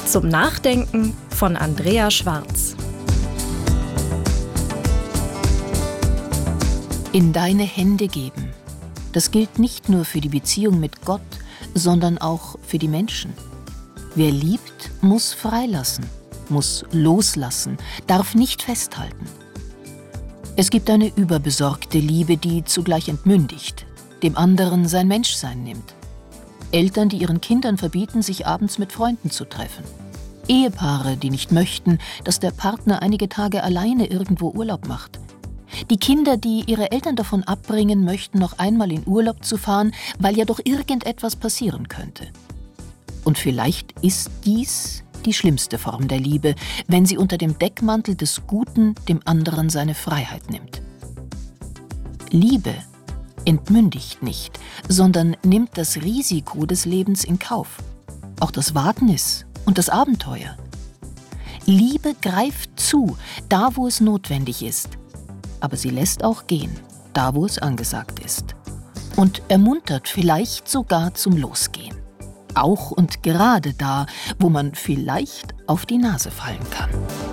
Zum Nachdenken von Andrea Schwarz. In deine Hände geben. Das gilt nicht nur für die Beziehung mit Gott, sondern auch für die Menschen. Wer liebt, muss freilassen, muss loslassen, darf nicht festhalten. Es gibt eine überbesorgte Liebe, die zugleich entmündigt, dem anderen sein Menschsein nimmt. Eltern, die ihren Kindern verbieten, sich abends mit Freunden zu treffen. Ehepaare, die nicht möchten, dass der Partner einige Tage alleine irgendwo Urlaub macht. Die Kinder, die ihre Eltern davon abbringen möchten, noch einmal in Urlaub zu fahren, weil ja doch irgendetwas passieren könnte. Und vielleicht ist dies die schlimmste Form der Liebe, wenn sie unter dem Deckmantel des Guten dem anderen seine Freiheit nimmt. Liebe entmündigt nicht, sondern nimmt das Risiko des Lebens in Kauf. Auch das Wagnis und das Abenteuer. Liebe greift zu, da wo es notwendig ist. Aber sie lässt auch gehen, da wo es angesagt ist. Und ermuntert vielleicht sogar zum Losgehen. Auch und gerade da, wo man vielleicht auf die Nase fallen kann.